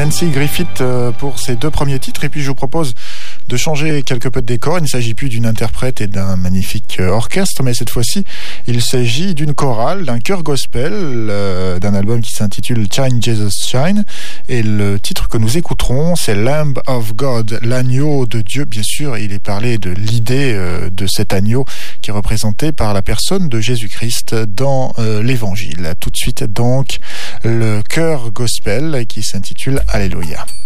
Nancy Griffith pour ses deux premiers titres. Et puis je vous propose de changer quelque peu de décor. Il ne s'agit plus d'une interprète et d'un magnifique orchestre, mais cette fois-ci, il s'agit d'une chorale, d'un chœur gospel, d'un album qui s'intitule Shine Jesus Shine. Et le titre que nous écouterons, c'est Lamb of God, l'agneau de Dieu. Bien sûr, il est parlé de l'idée de cet agneau qui est représenté par la personne de Jésus-Christ dans l'Évangile. Tout de suite, donc, le chœur gospel qui s'intitule Alléluia.